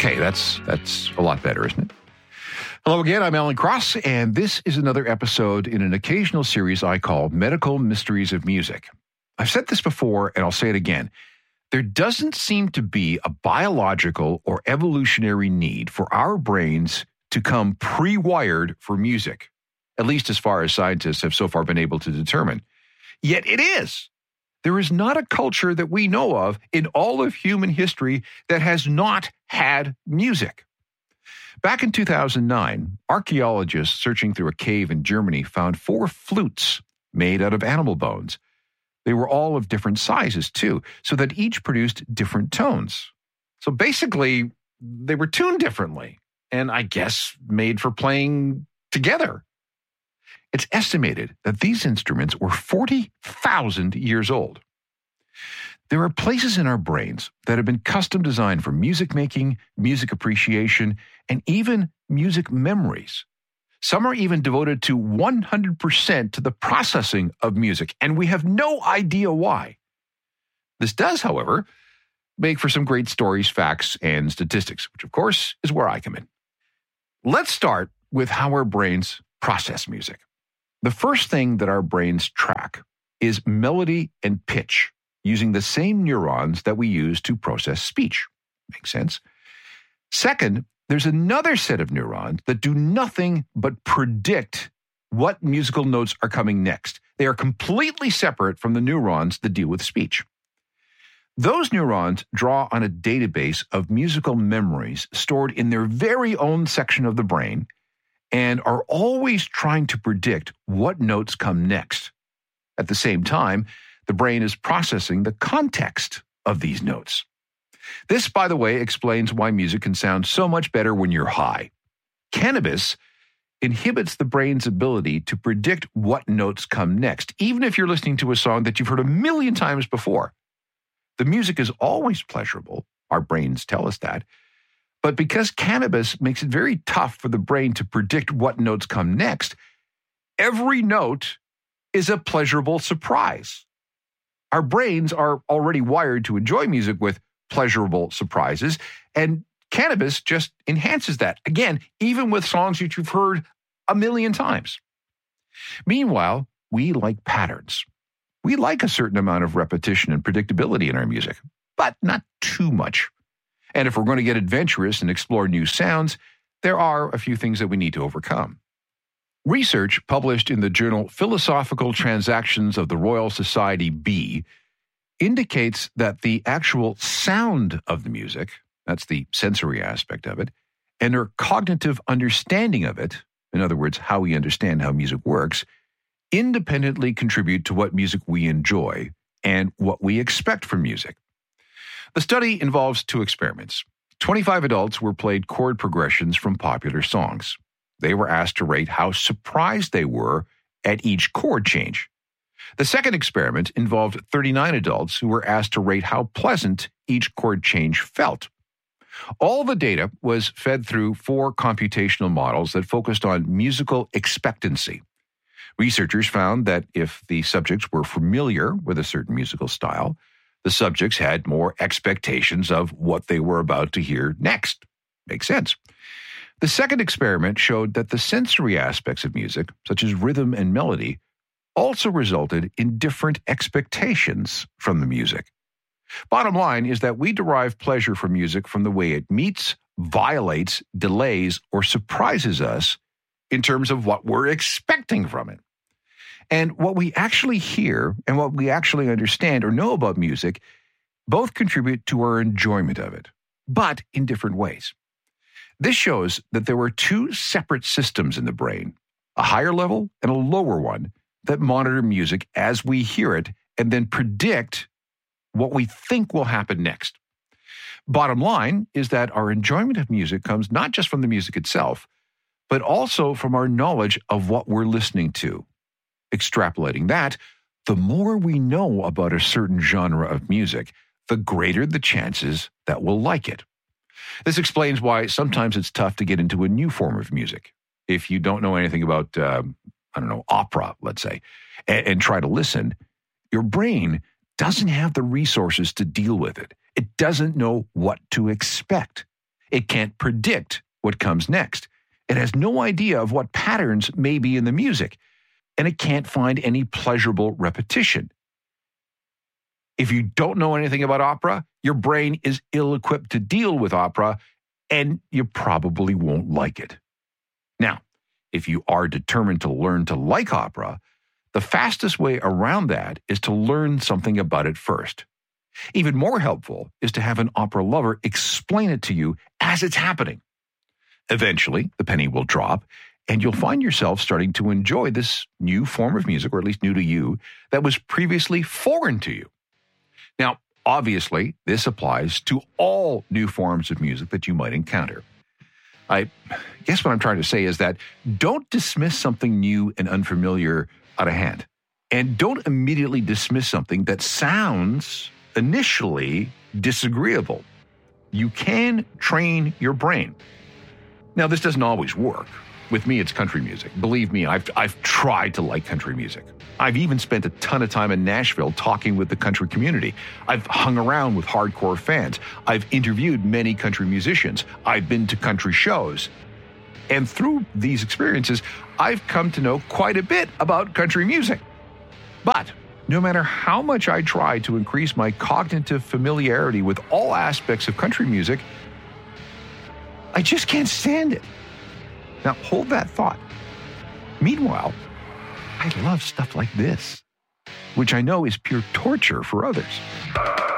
Okay, that's a lot better, isn't it? Hello again, I'm Alan Cross, and this is another episode in an occasional series I call Medical Mysteries of Music. I've said this before, and I'll say it again. There doesn't seem to be a biological or evolutionary need for our brains to come pre-wired for music, at least as far as scientists have so far been able to determine. Yet it is. There is not a culture that we know of in all of human history that has not had music. Back in 2009, archaeologists searching through a cave in Germany found 4 flutes made out of animal bones. They were all of different sizes, too, so that each produced different tones. So basically, they were tuned differently, and I guess made for playing together. It's estimated that these instruments were 40,000 years old. There are places in our brains that have been custom designed for music making, music appreciation, and even music memories. Some are even devoted to 100% to the processing of music, and we have no idea why. This does, however, make for some great stories, facts, and statistics, which, of course, is where I come in. Let's start with how our brains process music. The first thing that our brains track is melody and pitch, using the same neurons that we use to process speech. Makes sense? Second, there's another set of neurons that do nothing but predict what musical notes are coming next. They are completely separate from the neurons that deal with speech. Those neurons draw on a database of musical memories stored in their very own section of the brain and are always trying to predict what notes come next. At the same time, the brain is processing the context of these notes. This, by the way, explains why music can sound so much better when you're high. Cannabis inhibits the brain's ability to predict what notes come next, even if you're listening to a song that you've heard 1,000,000 times before. The music is always pleasurable. Our brains tell us that. But because cannabis makes it very tough for the brain to predict what notes come next, every note is a pleasurable surprise. Our brains are already wired to enjoy music with pleasurable surprises, and cannabis just enhances that. Again, even with songs that you've heard 1,000,000 times. Meanwhile, we like patterns. We like a certain amount of repetition and predictability in our music, but not too much. And if we're going to get adventurous and explore new sounds, there are a few things that we need to overcome. Research published in the journal Philosophical Transactions of the Royal Society B indicates that the actual sound of the music, that's the sensory aspect of it, and our cognitive understanding of it, in other words, how we understand how music works, independently contribute to what music we enjoy and what we expect from music. The study involves 2 experiments. 25 adults were played chord progressions from popular songs. They were asked to rate how surprised they were at each chord change. The second experiment involved 39 adults who were asked to rate how pleasant each chord change felt. All the data was fed through 4 computational models that focused on musical expectancy. Researchers found that if the subjects were familiar with a certain musical style, the subjects had more expectations of what they were about to hear next. Makes sense. The second experiment showed that the sensory aspects of music, such as rhythm and melody, also resulted in different expectations from the music. Bottom line is that we derive pleasure from music from the way it meets, violates, delays, or surprises us in terms of what we're expecting from it. And what we actually hear and what we actually understand or know about music both contribute to our enjoyment of it, but in different ways. This shows that there were 2 separate systems in the brain, a higher level and a lower one, that monitor music as we hear it and then predict what we think will happen next. Bottom line is that our enjoyment of music comes not just from the music itself, but also from our knowledge of what we're listening to. Extrapolating that, the more we know about a certain genre of music, the greater the chances that we'll like it. This explains why sometimes it's tough to get into a new form of music. If you don't know anything about, opera, let's say, and try to listen, your brain doesn't have the resources to deal with it. It doesn't know what to expect. It can't predict what comes next. It has no idea of what patterns may be in the music, and it can't find any pleasurable repetition. If you don't know anything about opera, your brain is ill-equipped to deal with opera, and you probably won't like it. Now, if you are determined to learn to like opera, the fastest way around that is to learn something about it first. Even more helpful is to have an opera lover explain it to you as it's happening. Eventually, the penny will drop, and you'll find yourself starting to enjoy this new form of music, or at least new to you, that was previously foreign to you. Now, obviously, this applies to all new forms of music that you might encounter. I guess what I'm trying to say is that don't dismiss something new and unfamiliar out of hand. And don't immediately dismiss something that sounds initially disagreeable. You can train your brain. Now, this doesn't always work. With me, it's country music. Believe me, I've tried to like country music. I've even spent a ton of time in Nashville talking with the country community. I've hung around with hardcore fans. I've interviewed many country musicians. I've been to country shows. And through these experiences, I've come to know quite a bit about country music. But no matter how much I try to increase my cognitive familiarity with all aspects of country music, I just can't stand it. Now, hold that thought. Meanwhile, I love stuff like this, which I know is pure torture for others.